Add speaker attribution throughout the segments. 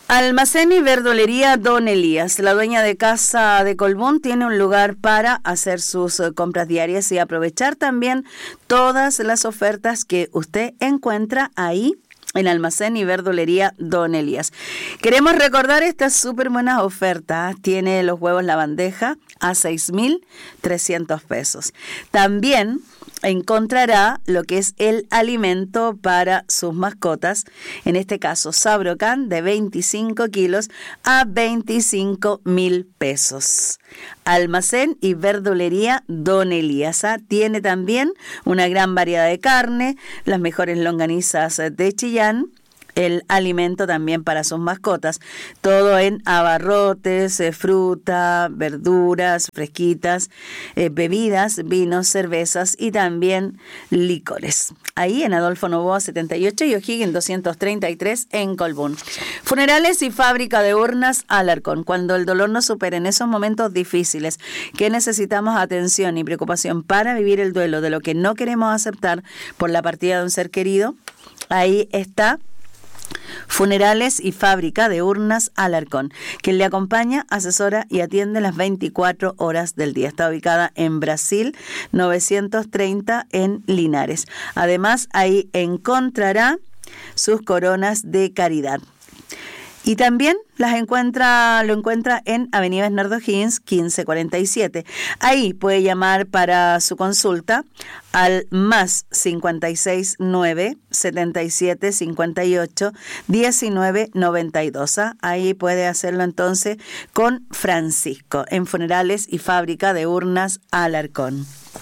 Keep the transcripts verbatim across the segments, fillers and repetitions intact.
Speaker 1: Almacén y verdulería Don Elías. La dueña de casa de Colbún tiene un lugar para hacer sus uh, compras diarias y aprovechar también todas las ofertas que usted encuentra ahí en Almacén y Verdulería Don Elías. Queremos recordar estas súper buenas ofertas. Tiene los huevos la bandeja a seis mil trescientos pesos. También encontrará lo que es el alimento para sus mascotas, en este caso Sabrocan de veinticinco kilos a veinticinco mil pesos. Almacén y Verdulería Don Elías tiene también una gran variedad de carne, las mejores longanizas de Chillán, el alimento también para sus mascotas, todo en abarrotes, eh, fruta, verduras fresquitas, eh, bebidas, vinos, cervezas y también licores. Ahí en Adolfo Noboa setenta y ocho y O'Higgins doscientos treinta y tres en Colbún. Funerales y fábrica de urnas Alarcón. Cuando el dolor nos supera en esos momentos difíciles que necesitamos atención y preocupación para vivir el duelo de lo que no queremos aceptar por la partida de un ser querido, ahí está Funerales y Fábrica de Urnas Alarcón, quien le acompaña, asesora y atiende las veinticuatro horas del día. Está ubicada en Brasil novecientos treinta en Linares. Además, ahí encontrará sus coronas de caridad. Y también las encuentra, lo encuentra en Avenida Bernardo Higgins, quince cuarenta y siete. Ahí puede llamar para su consulta al más cincuenta y seis nueve setenta y siete cincuenta y ocho diecinueve noventa y dos. ¿ah? Ahí puede hacerlo entonces con Francisco, en Funerales y Fábrica de Urnas Alarcón.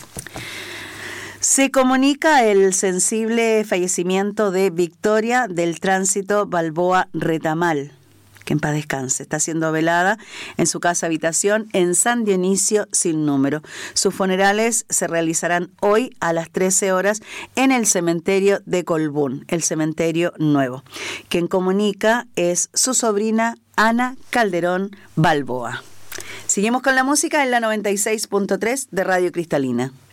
Speaker 1: Se comunica el sensible fallecimiento de Victoria del Tránsito Balboa Retamal, que en paz descanse. Está siendo velada en su casa habitación en San Dionisio sin número. Sus funerales se realizarán hoy a las trece horas en el cementerio de Colbún, el cementerio nuevo. Quien comunica es su sobrina Ana Calderón Balboa. Seguimos con la música en la noventa y seis punto tres de Radio Cristalina.